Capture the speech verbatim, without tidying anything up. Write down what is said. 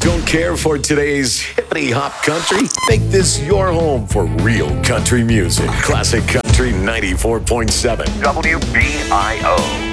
Don't care for today's hippity hop country? Make this your home for real country music. Classic Country ninety-four point seven. W B I O.